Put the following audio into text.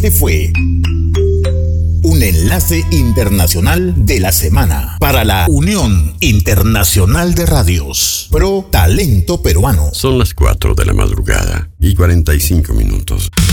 Este fue un enlace internacional de la semana para la Unión Internacional de Radios Pro Talento Peruano. Son las 4 de la madrugada y 45 minutos.